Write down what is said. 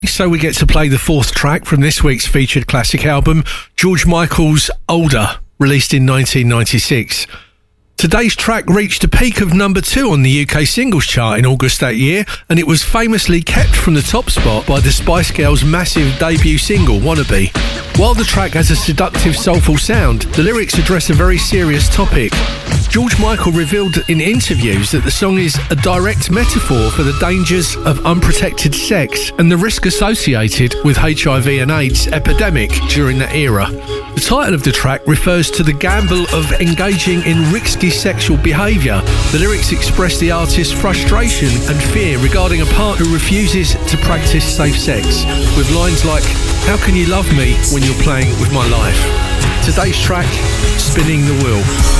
So we get to play the fourth track from this week's featured classic album, George Michael's Older, released in 1996. Today's track reached a peak of number 2 on the UK singles chart in August that year, and it was famously kept from the top spot by the Spice Girls' massive debut single, Wannabe. While the track has a seductive, soulful sound, the lyrics address a very serious topic. George Michael revealed in interviews that the song is a direct metaphor for the dangers of unprotected sex and the risk associated with HIV and AIDS epidemic during that era. The title of the track refers to the gamble of engaging in risky sexual behaviour. The lyrics express the artist's frustration and fear regarding a partner who refuses to practice safe sex, with lines like, "How can you love me when you're playing with my life?" Today's track, Spinning the Wheel.